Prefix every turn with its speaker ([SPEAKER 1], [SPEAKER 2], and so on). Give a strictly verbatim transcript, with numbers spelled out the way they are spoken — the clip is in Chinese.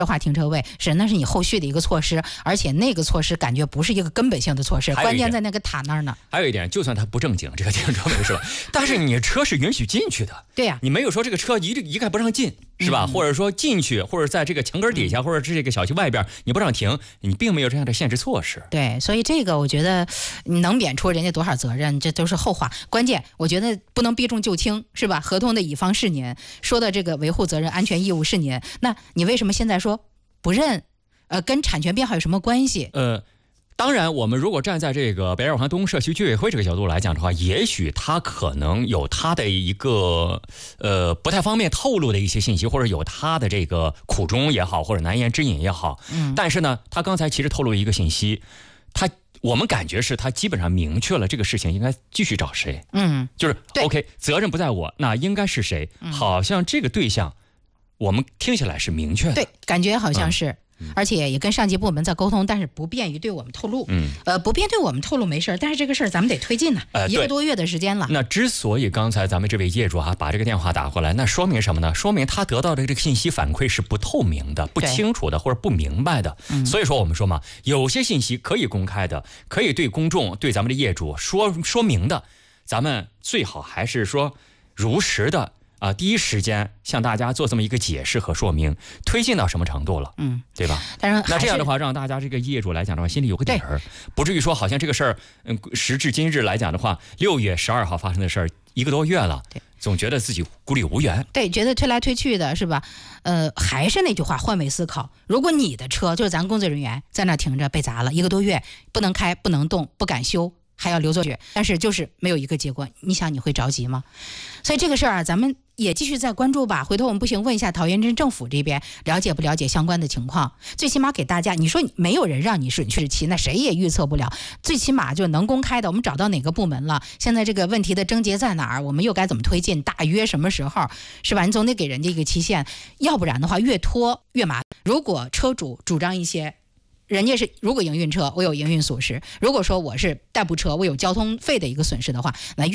[SPEAKER 1] 化停车位是那是你后续的一个措施，而且那个措施感觉不是一个根本性的措施，关键在那个塔那儿呢。
[SPEAKER 2] 还有一点，就算它不正经这个停车位是吧？但是你车是允许进去的。
[SPEAKER 1] 对呀、啊，
[SPEAKER 2] 你没有说这个车一一概不让进是吧？嗯、或者说进去，或者在这个墙根底下，嗯、或者是这个小区外边你不让停，你并没有这样的限制措施。
[SPEAKER 1] 对，所以这个我觉得你能免除人家多少责任，这都是后话。关键我觉得不能避重就轻，是吧？合同的乙方是您，说的这个维护责任、安全义务是您，那你为什么现在说不认？呃，跟产权编号有什么关系？
[SPEAKER 2] 呃。当然，我们如果站在这个北二环东社区居委会这个角度来讲的话，也许他可能有他的一个呃不太方便透露的一些信息，或者有他的这个苦衷也好，或者难言之隐也好。嗯。但是呢，他刚才其实透露一个信息，他我们感觉是他基本上明确了这个事情应该继续找谁。嗯。就是 OK， 责任不在我，那应该是谁？嗯、好像这个对象，我们听起来是明确的。
[SPEAKER 1] 对，感觉好像是。嗯，而且也跟上级部门在沟通，但是不便于对我们透露。嗯，呃，不便对我们透露没事，但是这个事儿咱们得推进呢、呃，一个多月的时间了。
[SPEAKER 2] 那之所以刚才咱们这位业主啊把这个电话打过来，那说明什么呢？说明他得到的这个信息反馈是不透明的、不清楚的或者不明白的。嗯，所以说我们说嘛，有些信息可以公开的，可以对公众、对咱们的业主说说明的，咱们最好还是说如实的。啊，第一时间向大家做这么一个解释和说明，推进到什么程度了，嗯，对吧？
[SPEAKER 1] 但是
[SPEAKER 2] 那这样的话，让大家这个业主来讲的话，心里有个底儿，不至于说好像这个事儿，嗯，时至今日来讲的话，六月十二号发生的事儿，一个多月了，总觉得自己孤立无援，
[SPEAKER 1] 对，觉得推来推去的是吧？呃，还是那句话，换位思考。如果你的车就是咱工作人员在那停着被砸了一个多月，不能开，不能动，不敢修。还要留作业，但是就是没有一个结果，你想你会着急吗？所以这个事儿啊，咱们也继续再关注吧。回头我们不行问一下桃园镇政府这边了解不了解相关的情况，最起码给大家，你说没有人让你准确日期，那谁也预测不了。最起码就能公开的，我们找到哪个部门了，现在这个问题的症结在哪儿，我们又该怎么推进，大约什么时候，是吧？你总得给人家一个期限，要不然的话越拖越麻烦。如果车主主张一些。人家是如果营运车我有营运损失，如果说我是代步车我有交通费的一个损失的话，那